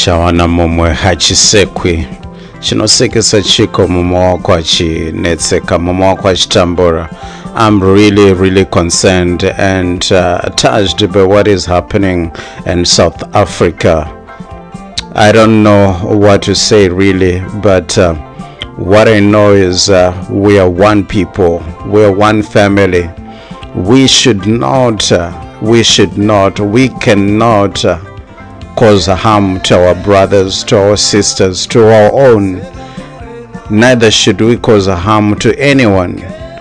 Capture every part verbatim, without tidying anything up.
chawana momwe hachisekwi chinosekesa chiko momo wako achinetseka momo wako achitambura. I'm really really concerned and uh, touched by what is happening in South Africa. I don't know what to say really, but uh, what I know is uh, we are one people, we are one family. We should not uh, we should not we cannot uh, cause harm to our brothers, to our sisters, to our own. Neither should we cause harm to anyone,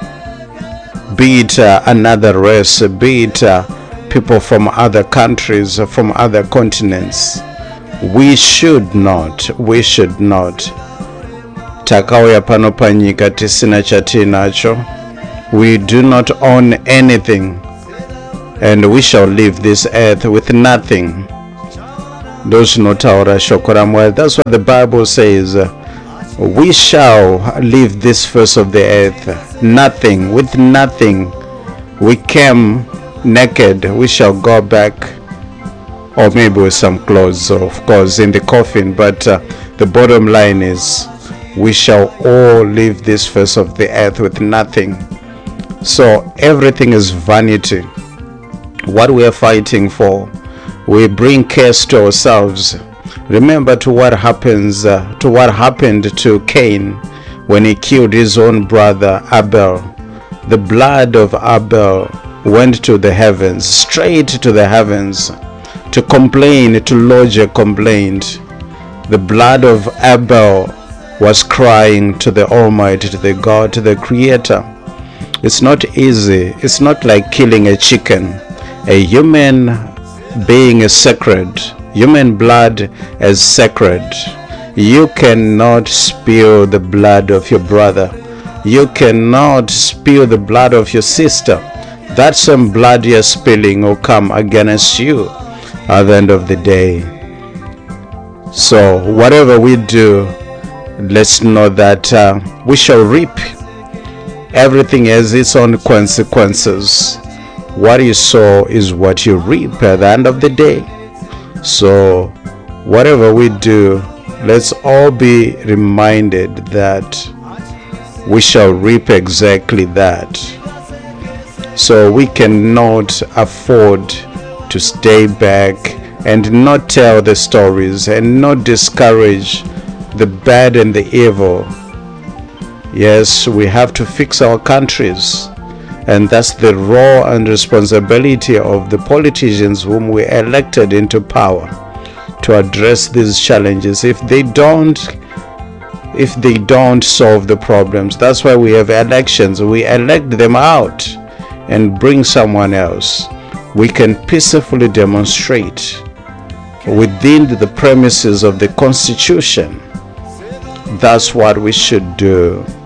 be it uh, another race, be it uh, people from other countries, from other continents. We should not, we should not. Takauya pano panyika tisina chatinacho. We do not own anything, and we shall leave this earth with nothing. Those notaura shokoramwa. That's what the Bible says. We shall leave this face of the earth nothing, with nothing. We came naked, we shall go back, or maybe with some clothes, of course, in the coffin. But uh, the bottom line is, we shall all leave this face of the earth with nothing. So everything is vanity. What we are fighting for, we bring curse to ourselves. Remember to what happens uh, to what happened to Cain when he killed his own brother Abel. The blood of Abel went to the heavens, straight to the heavens, to complain, to lodge a complaint. The blood of Abel was crying to the Almighty, to the God, to the Creator. It's not easy. It's not like killing a chicken. A human being is sacred. Human blood is sacred. You cannot spill the blood of your brother. You cannot spill the blood of your sister. That same blood you're spilling will come against you at the end of the day. So whatever we do, let's know that uh, we shall reap. Everything has its own consequences. What you sow is what you reap at the end of the day. So whatever we do, let's all be reminded that we shall reap exactly that. So we cannot afford to stay back and not tell the stories and not discourage the bad and the evil. Yes, we have to fix our countries, and that's the role and responsibility of the politicians whom we elected into power, to address these challenges. If they don't if they don't solve the problems, that's why we have elections. We elect them out and bring someone else. We can peacefully demonstrate within the premises of the Constitution. That's what we should do.